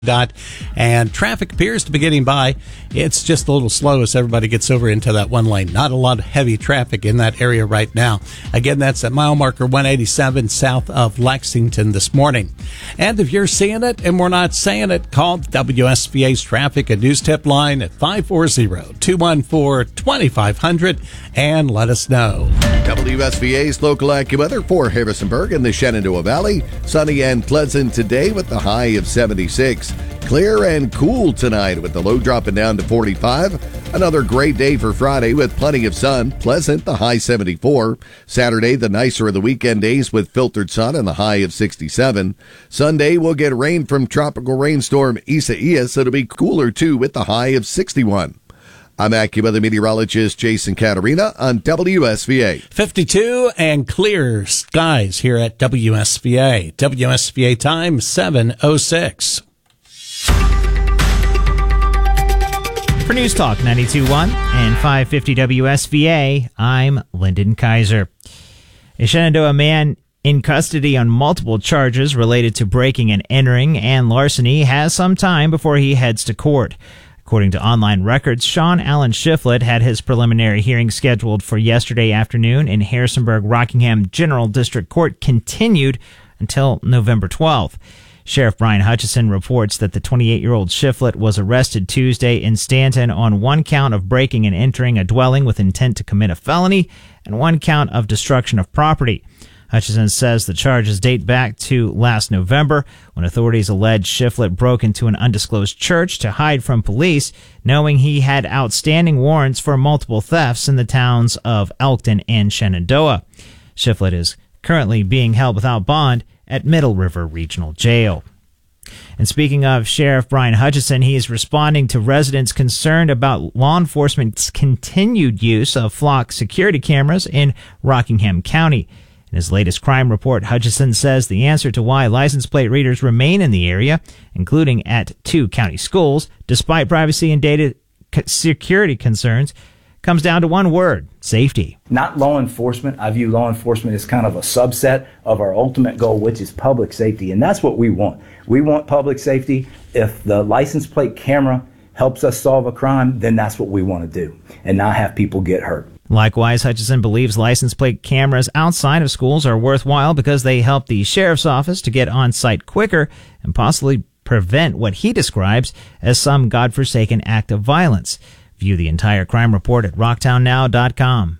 And traffic appears to be getting by. It's just a little slow as everybody gets over into that one lane. Not a lot of heavy traffic in that area right now. Again, that's at mile marker 187 south of Lexington this morning. And if you're seeing it and we're not saying it, call WSVA's traffic and news tip line at 540-214-2500 and let us know. WSVA's local AccuWeather for Harrisonburg and the Shenandoah Valley. Sunny and pleasant today with the high of 76. Clear and cool tonight with the low dropping down to 45. Another great day for Friday with plenty of sun. Pleasant, the high 74. Saturday, the nicer of the weekend days with filtered sun and the high of 67. Sunday, we'll get rain from tropical rainstorm Isaias. It'll be cooler too with the high of 61. I'm AccuWeather meteorologist Jason Caterina on WSVA. 52 and clear skies here at WSVA. WSVA time 7:06. For News Talk 92.1 and 550 WSVA, I'm Lyndon Kaiser. A Shenandoah man in custody on multiple charges related to breaking and entering and larceny has some time before he heads to court. According to online records, Sean Allen Shiflett had his preliminary hearing scheduled for yesterday afternoon in Harrisonburg-Rockingham General District Court continued until November 12th. Sheriff Brian Hutchison reports that the 28-year-old Shiflett was arrested Tuesday in Stanton on one count of breaking and entering a dwelling with intent to commit a felony and one count of destruction of property. Hutchison says the charges date back to last November when authorities alleged Shiflett broke into an undisclosed church to hide from police, knowing he had outstanding warrants for multiple thefts in the towns of Elkton and Shenandoah. Shiflett is currently being held without bond at Middle River Regional Jail. And speaking of Sheriff Brian Hutchison, he is responding to residents concerned about law enforcement's continued use of flock security cameras in Rockingham County. In his latest crime report, Hutchison says the answer to why license plate readers remain in the area, including at 2 county schools, despite privacy and data security concerns, comes down to one word: safety. Not law enforcement. I view law enforcement as kind of a subset of our ultimate goal, which is public safety. And that's what we want. We want public safety. If the license plate camera helps us solve a crime, then that's what we want to do and not have people get hurt. Likewise, Hutchison believes license plate cameras outside of schools are worthwhile because they help the sheriff's office to get on site quicker and possibly prevent what he describes as some godforsaken act of violence. View the entire crime report at rocktownnow.com.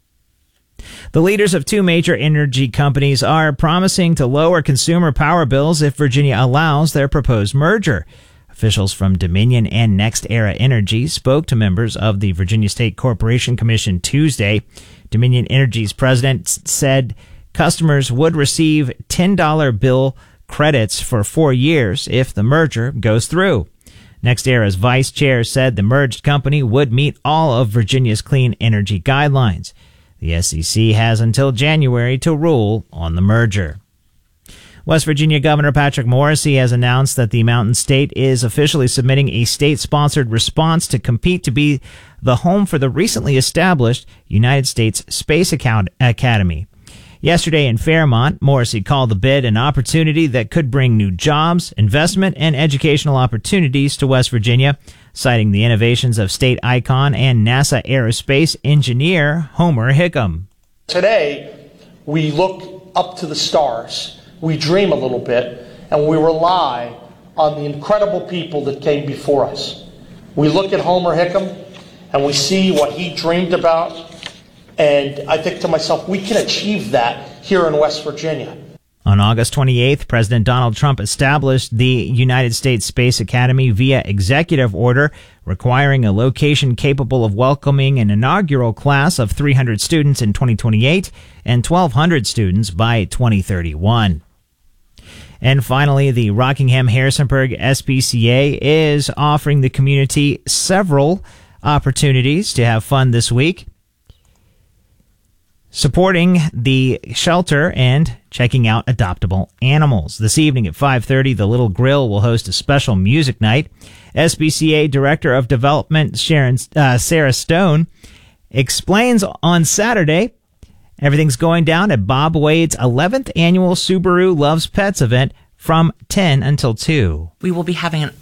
The leaders of 2 major energy companies are promising to lower consumer power bills if Virginia allows their proposed merger. Officials from Dominion and NextEra Energy spoke to members of the Virginia State Corporation Commission Tuesday. Dominion Energy's president said customers would receive $10 bill credits for 4 years if the merger goes through. NextEra's vice chair said the merged company would meet all of Virginia's clean energy guidelines. The SEC has until January to rule on the merger. West Virginia Governor Patrick Morrisey has announced that the Mountain State is officially submitting a state-sponsored response to compete to be the home for the recently established United States Space Academy. Yesterday in Fairmont, Morrisey called the bid an opportunity that could bring new jobs, investment, and educational opportunities to West Virginia, citing the innovations of state icon and NASA aerospace engineer Homer Hickam. Today, we look up to the stars, we dream a little bit, and we rely on the incredible people that came before us. We look at Homer Hickam, and we see what he dreamed about, and I think to myself, we can achieve that here in West Virginia. On August 28th, President Donald Trump established the United States Space Academy via executive order, requiring a location capable of welcoming an inaugural class of 300 students in 2028 and 1,200 students by 2031. And finally, the Rockingham-Harrisonburg SPCA is offering the community several opportunities to have fun this week, supporting the shelter and checking out adoptable animals. This evening at 5:30, the Little Grill will host a special music night. SPCA Director of Development Sarah Stone explains on Saturday everything's going down at Bob Wade's 11th annual Subaru Loves Pets event from 10 until 2. We will be having an